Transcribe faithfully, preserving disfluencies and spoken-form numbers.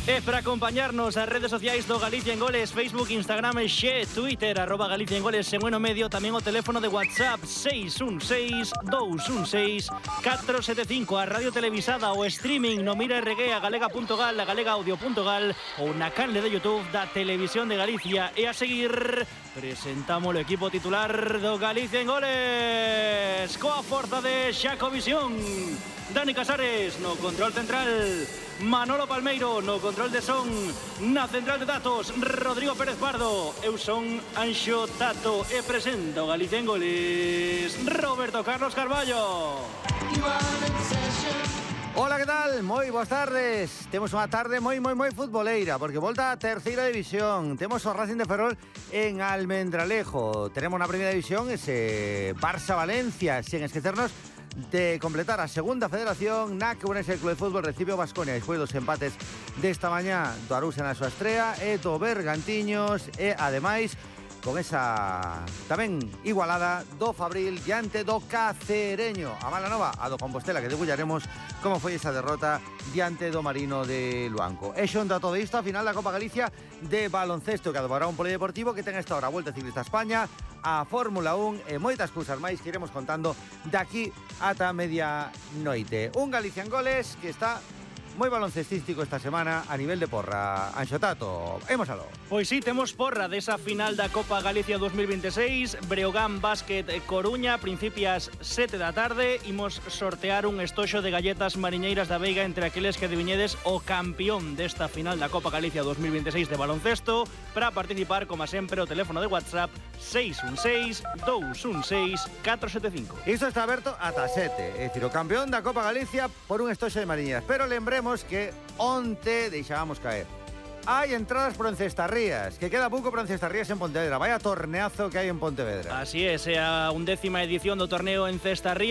E para acompañarnos as redes sociais do Galicia en Goles, Facebook, Instagram e Xe, Twitter, arroba Galicia en Goles en Bueno Medio, tamén o teléfono de WhatsApp seis un seis, dous un seis, catro sete cinco, a radio televisada o streaming no Mira R G, a galega punto gal, a galega audio punto gal ou na canle de YouTube da Televisión de Galicia. E a seguir presentamos o equipo titular do Galicia en Goles coa forza de Xacovisión. Dani Casares no control central, Manolo Palmeiro no control de son, na central de datos Rodrigo Pérez Pardo. Eu son Anxo Tato e presento Galicia en Goles Roberto Carlos Carballo. Hola, que tal? Moi boas tardes. Temos unha tarde moi, moi, moi futboleira, porque volta a terceira división. Temos o Racing de Ferrol en Almendralejo. Tenemos na primeira división ese Barça-Valencia, sen esquecernos de completar a segunda federación na que Ourense Club de Fútbol recibe o Baskonia despois dos empates desta mañá do Arousa na súa estrea e do Bergantiños e ademais con esa tamén igualada do Fabril diante do Cacereño. A mala nova, a do Compostela, que debullaremos como foi esa derrota diante do Marino de Luanco. E xunto a todo isto, a final da Copa Galicia de baloncesto que adobará un polideportivo que ten esta hora a Volta Ciclista a España, a Fórmula un e moitas cousas máis que iremos contando daqui ata media noite. Un Galicia en Goles que está moi baloncestístico esta semana a nivel de porra. Anxo Tato, émosalo. Pois sí, temos porra desa final da Copa Galicia dos mil veintiséis, Breogán Básquet Coruña, principias sete da tarde. Imos sortear un estoxo de galletas mariñeiras da Veiga entre aqueles que adiviñedes o campeón desta final da Copa Galicia dos mil veintiséis de baloncesto. Para participar, como sempre, o teléfono de WhatsApp seis un seis, dous un seis, catro sete cinco. Isto está aberto ata sete, é dicir, o campeón da Copa Galicia por un estoxo de mariñeiras. Pero lembremos que onte deixábamos caer. Hai entradas por Encestarrías, que queda pouco por Encestarrías en Pontevedra. Vaya torneazo que hai en Pontevedra. Así é, é a undécima edición do torneo Encestarrías.